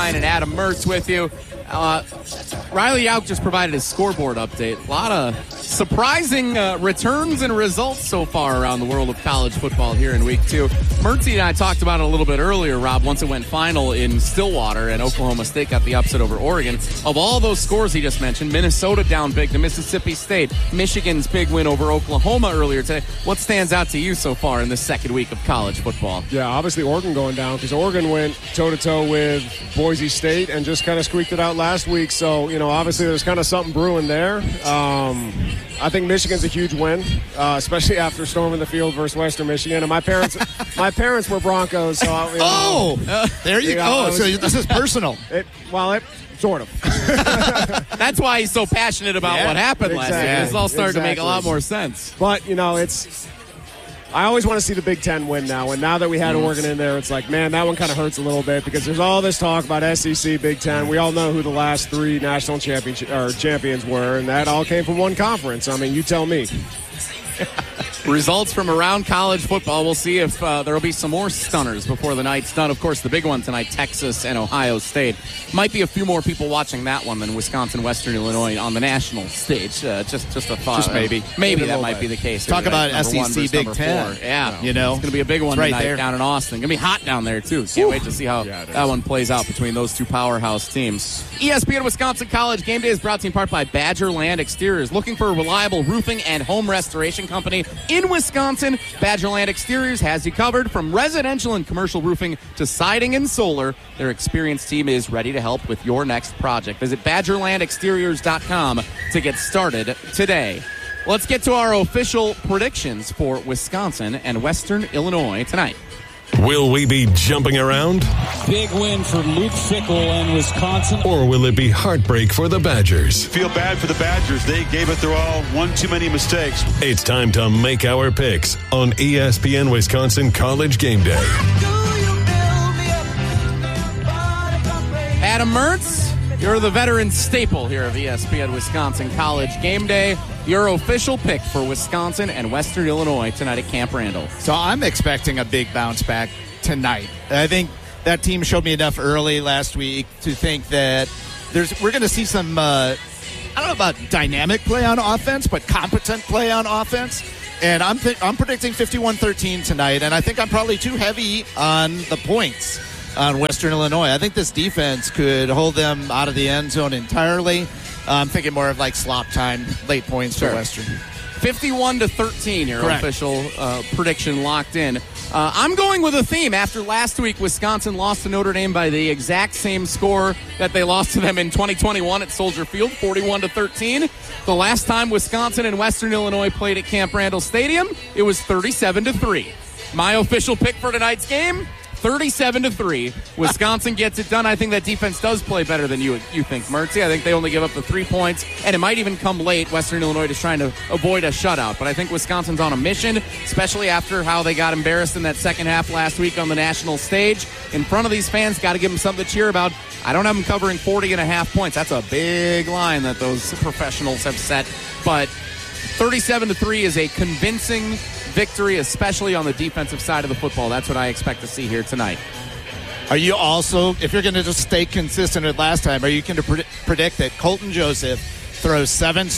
Stein and Adam Mertz with you. Riley Yauk just provided his scoreboard update. A lot of surprising returns and results so far around the world of college football here in week 2. Mertzy and I talked about it a little bit earlier, Rob, once it went final in Stillwater and Oklahoma State got the upset over Oregon. Of all those scores he just mentioned, Minnesota down big to Mississippi State, Michigan's big win over Oklahoma earlier today. What stands out to you so far in the second week of college football? Yeah, obviously Oregon going down because Oregon went toe-to-toe with Boise State and just kind of squeaked it out last week. So, obviously there's kind of something brewing there. I think Michigan's a huge win, especially after storming the field versus Western Michigan. And my parents were Broncos. So there you go. So this is personal. Sort of. That's why he's so passionate about what happened last year. It's all starting to make a lot more sense. But, I always want to see the Big Ten win now. And now that we had Oregon in there, it's like, man, that one kind of hurts a little bit because there's all this talk about SEC, Big Ten. We all know who the last 3 national champions were, and that all came from one conference. I mean, you tell me. Results from around college football. We'll see if there will be some more stunners before the night's done. Of course, the big one tonight, Texas and Ohio State. Might be a few more people watching that one than Wisconsin, Western Illinois on the national stage. Just a thought. Just maybe. Maybe that might be the case. Talk about SEC Big Ten. 4. Yeah. It's going to be a big one tonight down in Austin. Going to be hot down there, too. Can't wait to see how that one plays out between those two powerhouse teams. ESPN Wisconsin College Game Day is brought to you in part by Badgerland Exteriors. Looking for a reliable roofing and home restoration company in Wisconsin, Badgerland Exteriors has you covered. From residential and commercial roofing to siding and solar, their experienced team is ready to help with your next project. Visit BadgerlandExteriors.com to get started today. Let's get to our official predictions for Wisconsin and Western Illinois tonight. Will we be jumping around? Big win for Luke Fickell and Wisconsin. Or will it be heartbreak for the Badgers? Feel bad for the Badgers. They gave it their all. One too many mistakes. It's time to make our picks on ESPN Wisconsin College Game Day. Adam Mertz, you're the veteran staple here of ESPN Wisconsin College Game Day. Your official pick for Wisconsin and Western Illinois tonight at Camp Randall. So I'm expecting a big bounce back tonight. I think that team showed me enough early last week to think that we're going to see some, I don't know about dynamic play on offense, but competent play on offense. And I'm predicting 51-13 tonight, and I think I'm probably too heavy on the points on Western Illinois. I think this defense could hold them out of the end zone entirely. I'm thinking more of like slop time, late points for Western. 51-13, your Correct. official prediction locked in. I'm going with a theme. After last week, Wisconsin lost to Notre Dame by the exact same score that they lost to them in 2021 at Soldier Field, 41-13. The last time Wisconsin and Western Illinois played at Camp Randall Stadium, it was 37-3. My official pick for tonight's game, 37-3. Wisconsin gets it done. I think that defense does play better than you think, Mertzy. I think they only give up the 3 points, and it might even come late. Western Illinois is trying to avoid a shutout, but I think Wisconsin's on a mission, especially after how they got embarrassed in that second half last week on the national stage. In front of these fans, got to give them something to cheer about. I don't have them covering 40.5 points. That's a big line that those professionals have set, but 37-3 is a convincing victory, especially on the defensive side of the football. That's what I expect to see here tonight. Are you also, if you're going to just stay consistent with last time, are you going to predict that Colton Joseph throws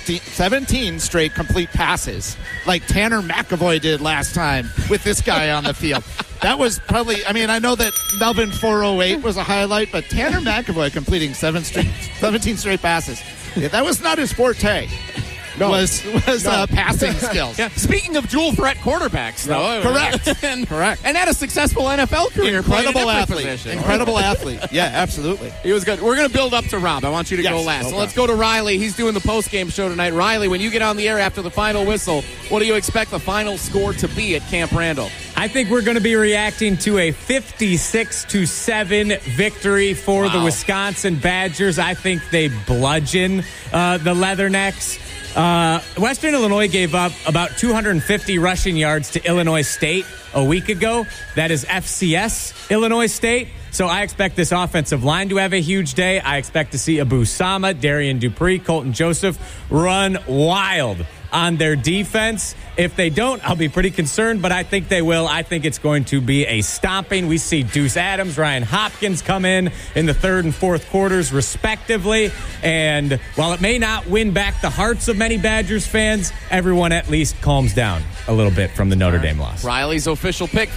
17 straight complete passes like Tanner McAvoy did last time with this guy on the field? That was probably, I know that Melvin 408 was a highlight, but Tanner McAvoy completing 17 straight passes. Yeah, that was not his forte. Was passing skills. Yeah. Speaking of dual threat quarterbacks, though. Correct. Correct. And had a successful NFL career. Incredible athlete. Yeah, absolutely. He was good. We're going to build up to Rob. I want you to go last. Okay. So let's go to Riley. He's doing the post-game show tonight. Riley, when you get on the air after the final whistle, what do you expect the final score to be at Camp Randall? I think we're going to be reacting to a 56-7 victory for the Wisconsin Badgers. I think they bludgeon the Leathernecks. Western Illinois gave up about 250 rushing yards to Illinois State a week ago. That is FCS Illinois State. So I expect this offensive line to have a huge day. I expect to see Abu Sama, Darian Dupree, Colton Joseph run wild on their defense. If they don't, I'll be pretty concerned, but I think they will. I think it's going to be a stomping. We see Deuce Adams, Ryan Hopkins come in the third and fourth quarters, respectively. And while it may not win back the hearts of many Badgers fans, everyone at least calms down a little bit from the Notre Dame loss. Riley's official pick,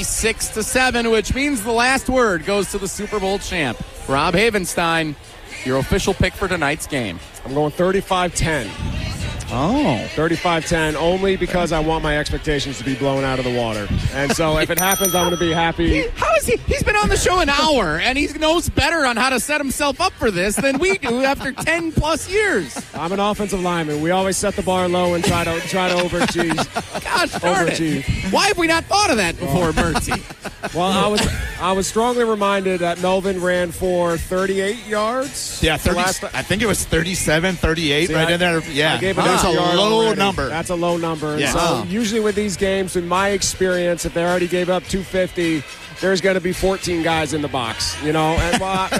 56-7, which means the last word goes to the Super Bowl champ. Rob Havenstein, your official pick for tonight's game. I'm going 35-10. Oh. 35-10, only because I want my expectations to be blown out of the water. And so if it happens, I'm going to be happy. How is he? He's been on the show an hour, and he knows better on how to set himself up for this than we do after 10-plus years. I'm an offensive lineman. We always set the bar low and try to overachieve. Gosh darn it. Why have we not thought of that before, Mertzy? Well, I was strongly reminded that Melvin ran for 38 yards. Yeah, 30, I think it was 37, 38 right in there. Yeah, I gave it that's a low already. number. That's a low number. Yeah. So usually with these games, in my experience, if they already gave up 250, there's going to be 14 guys in the box. You know, and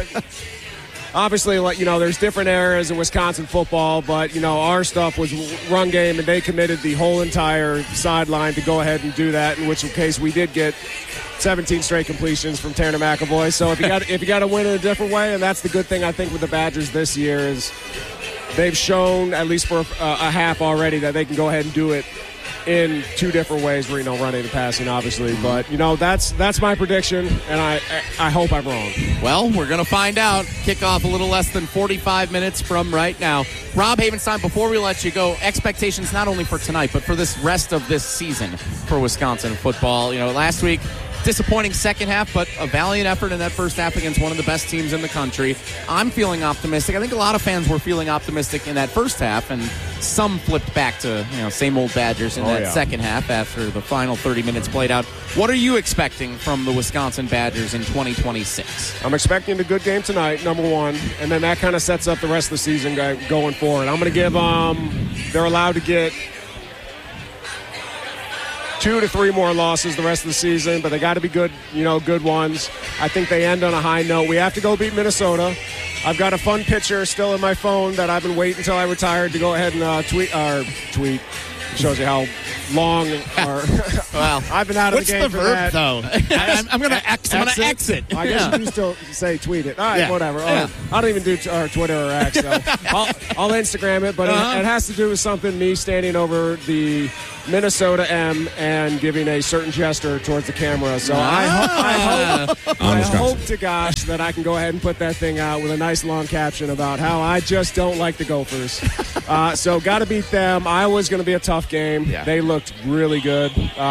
obviously, like, you know, there's different eras in Wisconsin football, but, you know, our stuff was run game, and they committed the whole entire sideline to go ahead and do that, in which case we did get 17 straight completions from Tanner McAvoy. So if you got to win in a different way, and that's the good thing I think with the Badgers this year is they've shown, at least for a half already, that they can go ahead and do it in two different ways, where, you know, running and passing, obviously. But, you know, that's my prediction, and I hope I'm wrong. Well, we're going to find out. Kickoff a little less than 45 minutes from right now. Rob Havenstein, before we let you go, expectations not only for tonight, but for this rest of this season for Wisconsin football. You know, last week, disappointing second half, but a valiant effort in that first half against one of the best teams in the country. I'm feeling optimistic. I think a lot of fans were feeling optimistic in that first half, and some flipped back to, you know, same old Badgers in second half after the final 30 minutes played out. What are you expecting from the Wisconsin Badgers in 2026? I'm expecting a good game tonight, number one, and then that kind of sets up the rest of the season going forward. I'm going to give they're allowed to get 2 to 3 more losses the rest of the season, but they got to be good, you know, good ones. I think they end on a high note. We have to go beat Minnesota. I've got a fun picture still in my phone that I've been waiting until I retired to go ahead and tweet. It shows you how long well, I've been out of the game for that. Though. I'm going to exit. I guess you still say tweet it. All right, whatever. Yeah. I don't even do Twitter or X, so I'll Instagram it, but it has to do with something, me standing over the Minnesota M and giving a certain gesture towards the camera. So I hope to gosh that I can go ahead and put that thing out with a nice long caption about how I just don't like the Gophers. So got to beat them. Iowa's going to be a tough game. Yeah. They looked really good.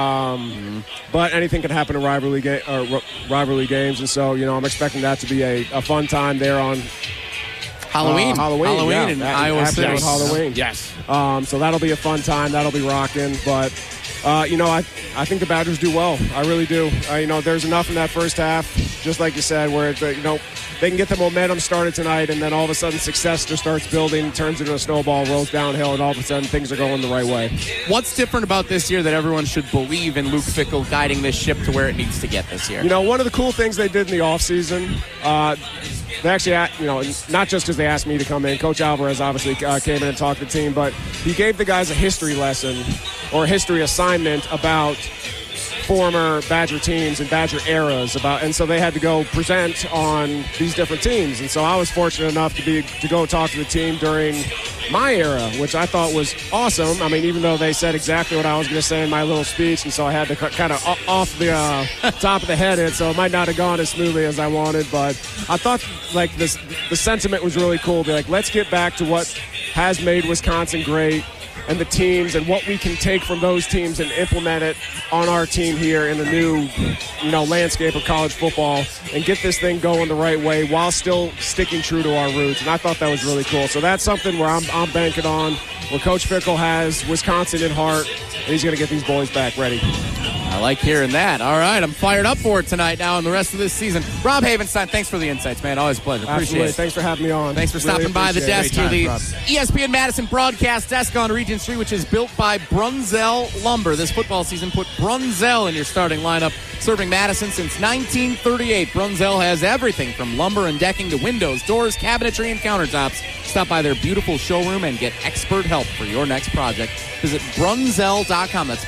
But anything can happen in rivalry games. And so, you know, I'm expecting that to be a fun time there on Halloween in Iowa City. Halloween. Yes. So that'll be a fun time. That'll be rocking. But, you know, I think the Badgers do well. I really do. You know, there's enough in that first half, just like you said, where, you know, they can get the momentum started tonight, and then all of a sudden success just starts building, turns into a snowball, rolls downhill, and all of a sudden things are going the right way. What's different about this year that everyone should believe in Luke Fickell guiding this ship to where it needs to get this year? You know, one of the cool things they did in the offseason, they actually, you know, not just because they asked me to come in. Coach Alvarez obviously came in and talked to the team, but he gave the guys a history lesson or a history assignment about former Badger teams and Badger eras, and so they had to go present on these different teams. And so I was fortunate enough to go talk to the team during my era, which I thought was awesome. I mean, even though they said exactly what I was going to say in my little speech, and so I had to kind of off the top of the head, so it might not have gone as smoothly as I wanted. But I thought, like, the sentiment was really cool. Be like, let's get back to what has made Wisconsin great, and the teams and what we can take from those teams and implement it on our team here in the new, you know, landscape of college football, and get this thing going the right way while still sticking true to our roots. And I thought that was really cool. So that's something where I'm banking on, where Coach Fickell has Wisconsin at heart, and he's going to get these boys back ready. I like hearing that. All right, I'm fired up for it tonight now and the rest of this season. Rob Havenstein, thanks for the insights, man. Always a pleasure. Appreciate it. Thanks for having me on. Thanks for stopping by the desk here, the ESPN Madison broadcast desk on Regent Street, which is built by Brunzell Lumber. This football season, put Brunzell in your starting lineup. Serving Madison since 1938, Brunzell has everything from lumber and decking to windows, doors, cabinetry, and countertops. Stop by their beautiful showroom and get expert help for your next project. Visit Brunzell.com. That's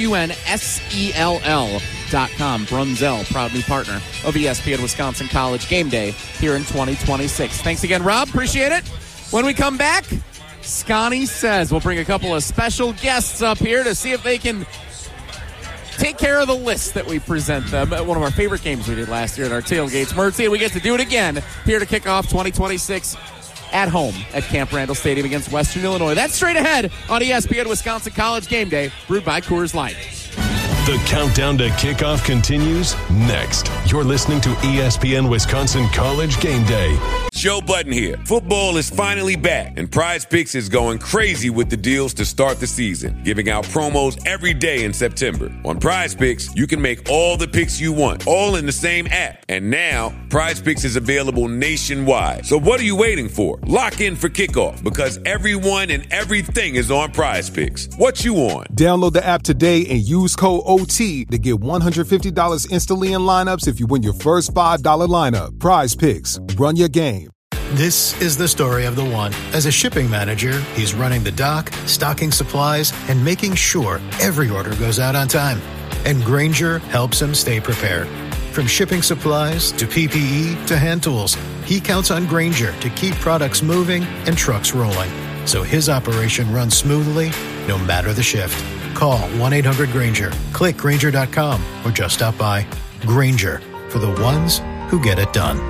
BRUNSELL.com. Brunzell, proud new partner of ESPN Wisconsin College Game Day here in 2026. Thanks again, Rob. Appreciate it. When we come back, Scotty Says we'll bring a couple of special guests up here to see if they can take care of the list that we present them. One of our favorite games we did last year at our tailgates. Mertzy, and we get to do it again here to kick off 2026 at home at Camp Randall Stadium against Western Illinois. That's straight ahead on ESPN Wisconsin College Game Day, brewed by Coors Light. The countdown to kickoff continues next. You're listening to ESPN Wisconsin College Game Day. Joe Budden here. Football is finally back, and Prize Picks is going crazy with the deals to start the season, giving out promos every day in September. On Prize Picks, you can make all the picks you want, all in the same app. And now, Prize Picks is available nationwide. So what are you waiting for? Lock in for kickoff, because everyone and everything is on Prize Picks. What you on? Download the app today and use code OT to get $150 instantly in lineups if you win your first $5 lineup. Prize Picks. Run your game. This is the story of the one. As a shipping manager, he's running the dock, stocking supplies, and making sure every order goes out on time. And Grainger helps him stay prepared. From shipping supplies to PPE to hand tools, he counts on Grainger to keep products moving and trucks rolling, so his operation runs smoothly no matter the shift. Call 1-800-GRAINGER, click Grainger.com, or just stop by. Grainger, for the ones who get it done.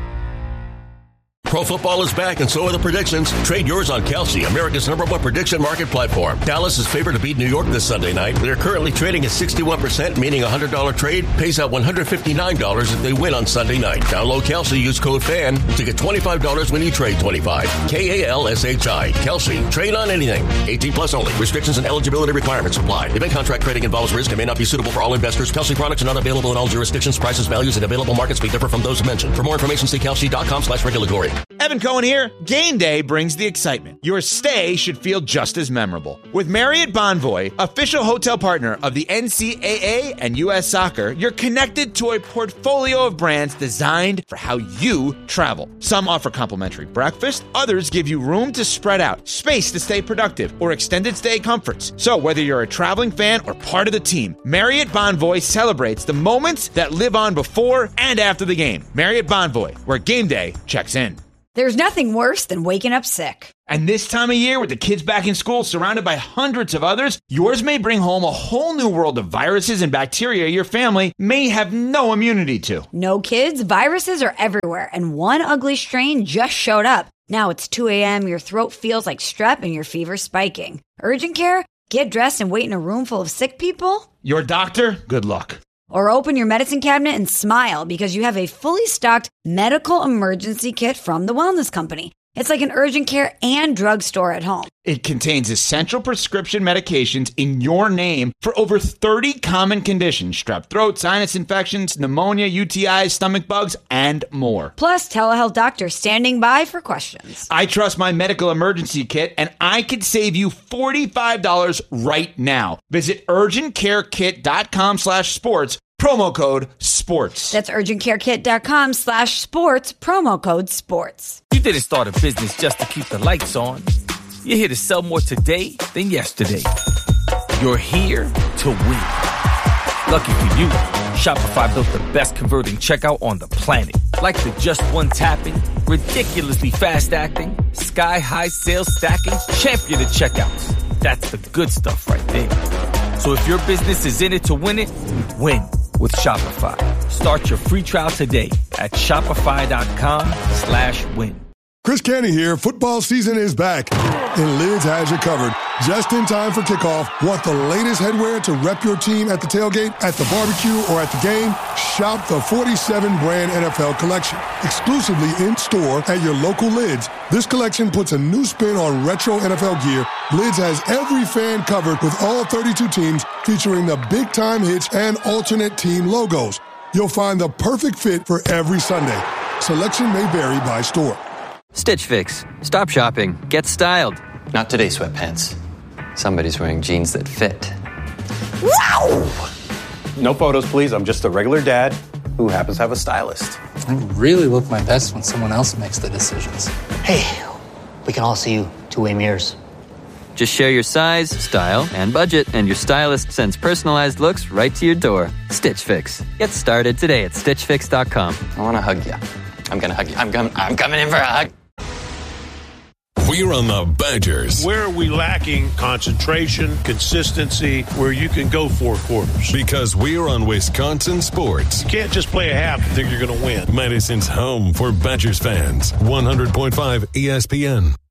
Pro football is back, and so are the predictions. Trade yours on Kelsey, America's #1 prediction market platform. Dallas is favored to beat New York this Sunday night. They're currently trading at 61%, meaning a $100 trade pays out $159 if they win on Sunday night. Download Kelsey, use code FAN to get $25 when you trade 25. KALSHI. Kelsey. Trade on anything. 18 plus only. Restrictions and eligibility requirements apply. Event contract trading involves risk and may not be suitable for all investors. Kelsey products are not available in all jurisdictions. Prices, values, and available markets may differ from those mentioned. For more information, see kelsey.com/regulatory. Evan Cohen here. Game day brings the excitement. Your stay should feel just as memorable. With Marriott Bonvoy, official hotel partner of the NCAA and U.S. Soccer, you're connected to a portfolio of brands designed for how you travel. Some offer complimentary breakfast, others give you room to spread out, space to stay productive, or extended stay comforts. So whether you're a traveling fan or part of the team, Marriott Bonvoy celebrates the moments that live on before and after the game. Marriott Bonvoy, where game day checks in. There's nothing worse than waking up sick. And this time of year, with the kids back in school, surrounded by hundreds of others, yours may bring home a whole new world of viruses and bacteria your family may have no immunity to. No kids, viruses are everywhere, and one ugly strain just showed up. Now it's 2 a.m., your throat feels like strep, and your fever's spiking. Urgent care? Get dressed and wait in a room full of sick people? Your doctor? Good luck. Or open your medicine cabinet and smile because you have a fully stocked medical emergency kit from the Wellness Company. It's like an urgent care and drugstore at home. It contains essential prescription medications in your name for over 30 common conditions: strep throat, sinus infections, pneumonia, UTIs, stomach bugs, and more. Plus, telehealth doctors standing by for questions. I trust my medical emergency kit, and I could save you $45 right now. Visit urgentcarekit.com/sports. Promo code SPORTS. That's urgentcarekit.com/sports. Promo code SPORTS. You didn't start a business just to keep the lights on. You're here to sell more today than yesterday. You're here to win. Lucky for you, Shopify built the best converting checkout on the planet. Like the just one tapping, ridiculously fast acting, sky-high sales stacking, champion of checkouts. That's the good stuff right there. So if your business is in it to win it, win with Shopify. Start your free trial today at shopify.com/win. Chris Canty here. Football season is back, and Lids has you covered. Just in time for kickoff. Want the latest headwear to rep your team at the tailgate, at the barbecue, or at the game? Shop the 47 brand NFL collection, exclusively in store at your local Lids. This collection puts a new spin on retro NFL gear. Lids has every fan covered with all 32 teams, featuring the big time hits and alternate team logos. You'll find the perfect fit for every Sunday. Selection may vary by store. Stitch Fix. Stop shopping. Get styled. Not today, sweatpants. Somebody's wearing jeans that fit. Wow! No photos, please. I'm just a regular dad who happens to have a stylist. I really look my best when someone else makes the decisions. Hey, we can all see you two-way mirrors. Just share your size, style, and budget, and your stylist sends personalized looks right to your door. Stitch Fix. Get started today at StitchFix.com. I want to hug you. I'm going to hug you. I'm coming in for a hug. We're on the Badgers. Where are we lacking concentration, consistency, where you can go 4 quarters? Because we're on Wisconsin sports. You can't just play a half and think you're going to win. Madison's home for Badgers fans. 100.5 ESPN.